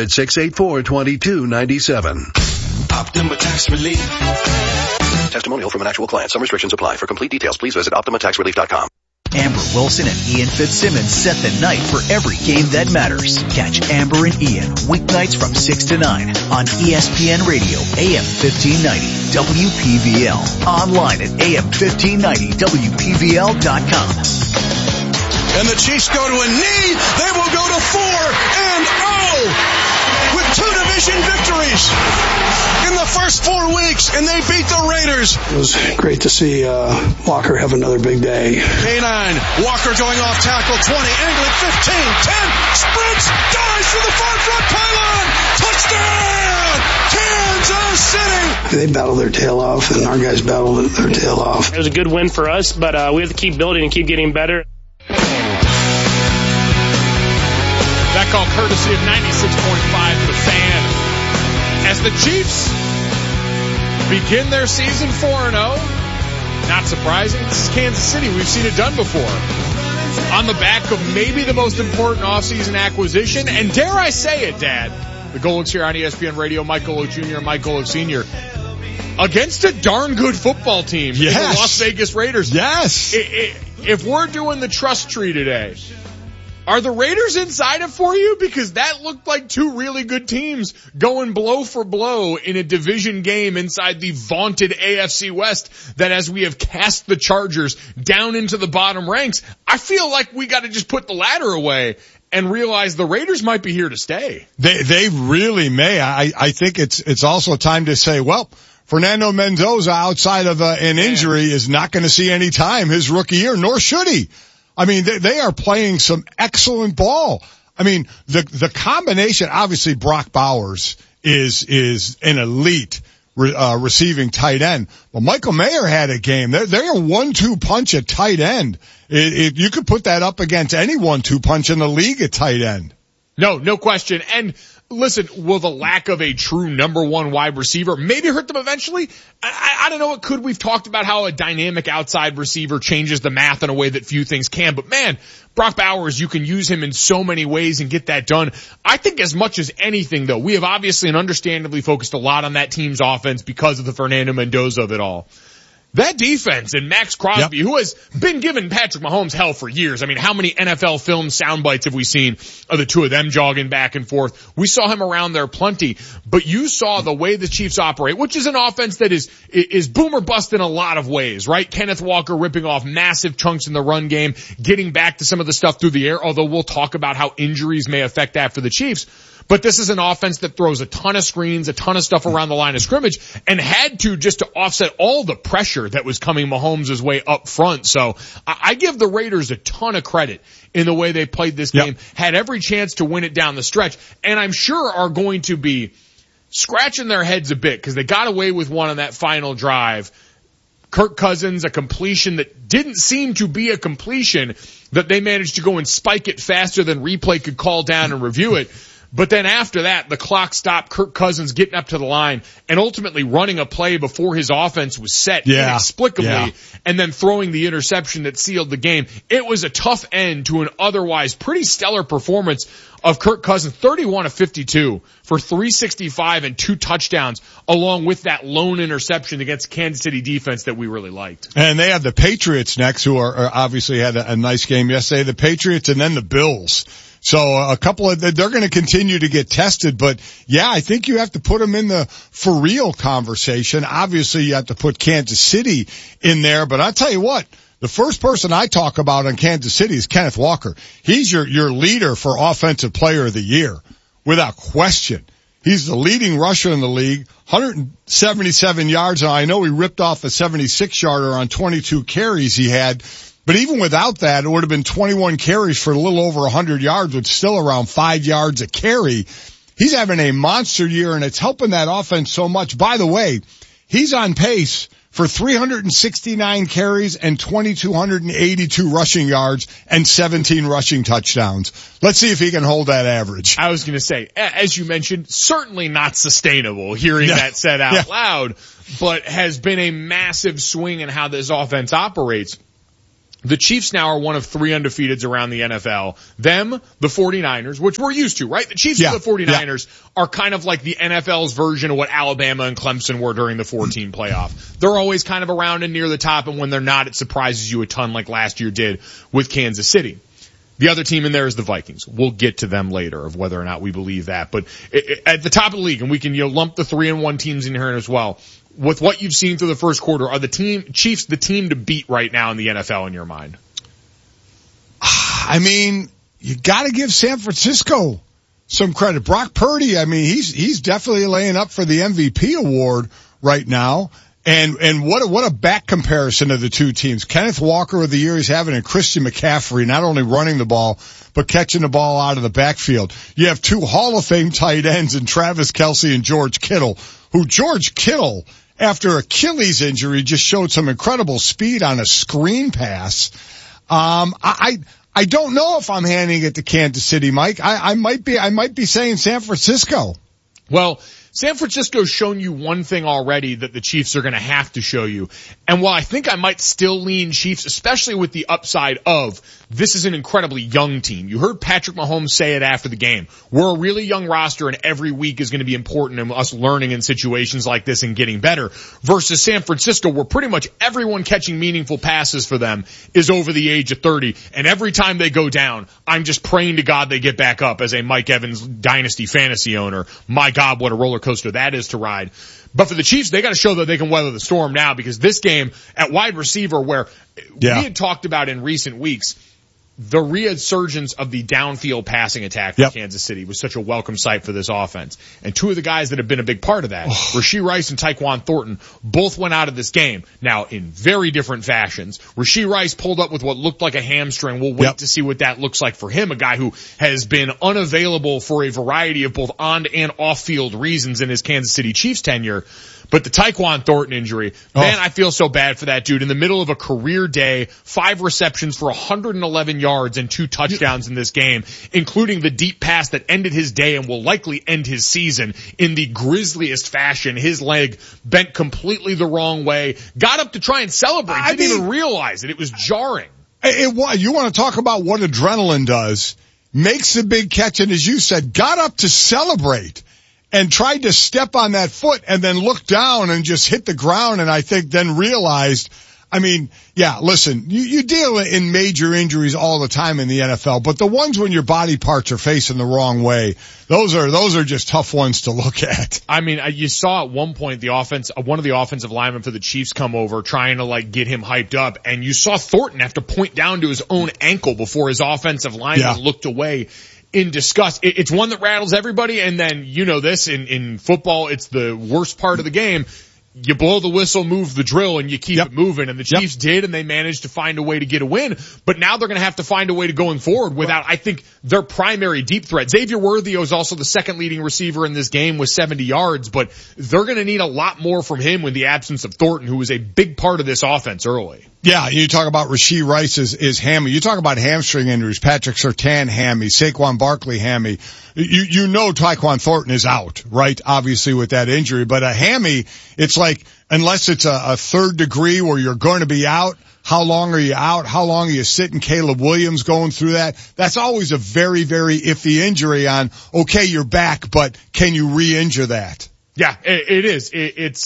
800-684-2297. Optima Tax Relief. Testimonial from an actual client. Some restrictions apply. For complete details, please visit OptimaTaxRelief.com. Amber Wilson and Ian Fitzsimmons set the night for every game that matters. Catch Amber and Ian weeknights from 6 to 9 on ESPN Radio, AM 1590, WPVL. Online at AM1590WPVL.com. And the Chiefs go to a knee. They will go to 4-0 with 2 division victories in the first 4 weeks, and they beat the Raiders. It was great to see Walker have another big day. K9, Walker going off tackle, 20, angling 15, 10, sprints, dives for the far front pylon, touchdown, Kansas City. They battled their tail off, and our guys battled their tail off. It was a good win for us, but we have to keep building and keep getting better. That call courtesy of 96.5 The Fan. As the Chiefs begin their season 4-0, not surprising, this is Kansas City. We've seen it done before. On the back of maybe the most important offseason acquisition, and dare I say it, Dad, the Golics here on ESPN Radio, Mike Golic Jr. and Mike Golic Sr., against a darn good football team, the Las Vegas Raiders. Yes. If we're doing the trust tree today, are the Raiders inside it for you? Because that looked like 2 really good teams going blow for blow in a division game inside the vaunted AFC West that, as we have cast the Chargers down into the bottom ranks, I feel like we got to just put the ladder away and realize the Raiders might be here to stay. They really may. I think it's also time to say, well, Fernando Mendoza, outside of an injury, is not going to see any time his rookie year, nor should he. I mean, they are playing some excellent ball. I mean, the combination, obviously Brock Bowers is an elite receiving tight end. Well, Michael Mayer had a game. They're a 1-2 punch at tight end. You could put that up against any 1-2 punch in the league at tight end. No question. And listen, will the lack of a true number 1 wide receiver maybe hurt them eventually? I don't know. It could. We've talked about how a dynamic outside receiver changes the math in a way that few things can. But man, Brock Bowers, you can use him in so many ways and get that done. I think as much as anything, though, we have obviously and understandably focused a lot on that team's offense because of the Fernando Mendoza of it all. That defense and Max Crosby, who has been giving Patrick Mahomes hell for years. I mean, how many NFL film sound bites have we seen of the 2 of them jogging back and forth? We saw him around there plenty, but you saw the way the Chiefs operate, which is an offense that is boom or bust in a lot of ways, right? Kenneth Walker ripping off massive chunks in the run game, getting back to some of the stuff through the air, although we'll talk about how injuries may affect that for the Chiefs. But this is an offense that throws a ton of screens, a ton of stuff around the line of scrimmage, and had to just to offset all the pressure that was coming Mahomes' way up front. So I give the Raiders a ton of credit in the way they played this game, had every chance to win it down the stretch, and I'm sure are going to be scratching their heads a bit because they got away with one on that final drive. Kirk Cousins, a completion that didn't seem to be a completion, that they managed to go and spike it faster than replay could call down and review it. But then after that, the clock stopped, Kirk Cousins getting up to the line and ultimately running a play before his offense was set inexplicably and then throwing the interception that sealed the game. It was a tough end to an otherwise pretty stellar performance of Kirk Cousins, 31 of 52 for 365 and 2 touchdowns, along with that lone interception against Kansas City defense that we really liked. And they have the Patriots next, who are obviously had a nice game yesterday. The Patriots and then the Bills. So a couple of, they're going to continue to get tested, but yeah, I think you have to put them in the for real conversation. Obviously you have to put Kansas City in there, but I'll tell you what, the first person I talk about on Kansas City is Kenneth Walker. He's your leader for Offensive Player of the Year, without question. He's the leading rusher in the league, 177 yards. And I know he ripped off a 76-yarder on 22 carries he had. But even without that, it would have been 21 carries for a little over 100 yards, which is still around 5 yards a carry. He's having a monster year, and it's helping that offense so much. By the way, he's on pace for 369 carries and 2,282 rushing yards and 17 rushing touchdowns. Let's see if he can hold that average. I was going to say, as you mentioned, certainly not sustainable hearing that said out loud, but has been a massive swing in how this offense operates. The Chiefs now are one of 3 undefeateds around the NFL. Them, the 49ers, which we're used to, right? The Chiefs and the 49ers are kind of like the NFL's version of what Alabama and Clemson were during the 14 playoff. They're always kind of around and near the top, and when they're not, it surprises you a ton like last year did with Kansas City. The other team in there is the Vikings. We'll get to them later of whether or not we believe that. But at the top of the league, and we can lump the 3-1 teams in here as well, with what you've seen through the first quarter, are the Chiefs the team to beat right now in the NFL in your mind? I mean, you gotta give San Francisco some credit. Brock Purdy, I mean, he's definitely laying up for the MVP award right now. And what a back comparison of the two teams. Kenneth Walker of the year he's having, and Christian McCaffrey, not only running the ball, but catching the ball out of the backfield. You have 2 Hall of Fame tight ends in Travis Kelce and George Kittle, who George Kittle, after Achilles injury, just showed some incredible speed on a screen pass. I don't know if I'm handing it to Kansas City, Mike. I might be saying San Francisco. Well, San Francisco's shown you one thing already that the Chiefs are going to have to show you. And while I think I might still lean Chiefs, especially with the upside of this is an incredibly young team. You heard Patrick Mahomes say it after the game. We're a really young roster, and every week is going to be important in us learning in situations like this and getting better. Versus San Francisco, where pretty much everyone catching meaningful passes for them is over the age of 30. And every time they go down, I'm just praying to God they get back up as a Mike Evans dynasty fantasy owner. My God, what a roller coaster that is to ride. But for the Chiefs, they got to show that they can weather the storm now, because this game at wide receiver, where we had talked about in recent weeks, the resurgence of the downfield passing attack for Kansas City was such a welcome sight for this offense. And 2 of the guys that have been a big part of that, Rashee Rice and Tyquan Thornton, both went out of this game. Now, in very different fashions. Rashee Rice pulled up with what looked like a hamstring. We'll wait to see what that looks like for him, a guy who has been unavailable for a variety of both on and off-field reasons in his Kansas City Chiefs tenure. But the Tyquan Thornton injury, man, I feel so bad for that dude. In the middle of a career day, 5 receptions for 111 yards and 2 touchdowns in this game, including the deep pass that ended his day and will likely end his season in the grisliest fashion. His leg bent completely the wrong way, got up to try and celebrate, didn't even realize it. It was jarring. You want to talk about what adrenaline does. Makes the big catch, and as you said, got up to celebrate. And tried to step on that foot and then looked down and just hit the ground, and I think then realized, I mean, listen, you deal in major injuries all the time in the NFL, but the ones when your body parts are facing the wrong way, those are just tough ones to look at. I mean, you saw at one point one of the offensive linemen for the Chiefs come over trying to get him hyped up, and you saw Thornton have to point down to his own ankle before his offensive lineman looked away in disgust. It's one that rattles everybody, and then you know this, in football, it's the worst part of the game. You blow the whistle, move the drill, and you keep it moving. And the Chiefs did, and they managed to find a way to get a win. But now they're going to have to find a way to going forward without, I think, their primary deep threat. Xavier Worthy is also the second leading receiver in this game with 70 yards, but they're going to need a lot more from him with the absence of Thornton, who was a big part of this offense early. Yeah, you talk about Rashee Rice is hammy. You talk about hamstring injuries. Patrick Surtain hammy, Saquon Barkley hammy. You know Tyquan Thornton is out, right? Obviously with that injury, but a hammy, it's like, unless it's a 3rd degree where you're going to be out, how long are you out? How long are you sitting? Caleb Williams going through that. That's always a very, very iffy injury on, okay, you're back, but can you re-injure that? Yeah, it is. It's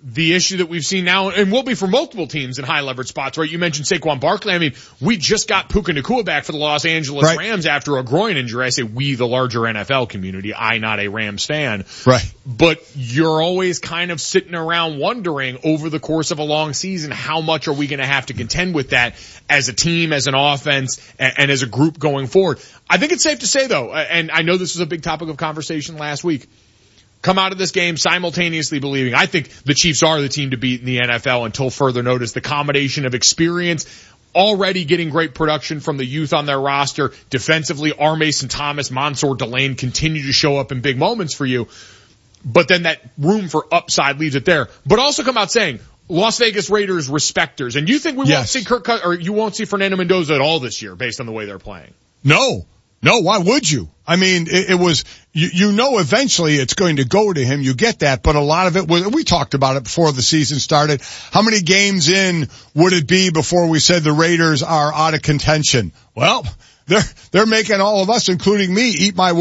the issue that we've seen now, and will be for multiple teams in high leverage spots, right? You mentioned Saquon Barkley. I mean, we just got Puka Nacua back for the Los Angeles Rams after a groin injury. I say we, the larger NFL community. I, not a Rams fan. Right. But you're always kind of sitting around wondering over the course of a long season, how much are we going to have to contend with that as a team, as an offense, and as a group going forward? I think it's safe to say, though, and I know this was a big topic of conversation last week, come out of this game simultaneously believing I think the Chiefs are the team to beat in the NFL until further notice. The combination of experience, already getting great production from the youth on their roster, defensively, R. Mason Thomas, Mansour Delane continue to show up in big moments for you. But then that room for upside leaves it there. But also come out saying, Las Vegas Raiders respecters. And you think we won't see or you won't see Fernando Mendoza at all this year based on the way they're playing? No, why would you? I mean, it was, you know, eventually it's going to go to him. You get that, but a lot of it was, we talked about it before the season started. How many games in would it be before we said the Raiders are out of contention? Well, they're making all of us, including me, eat my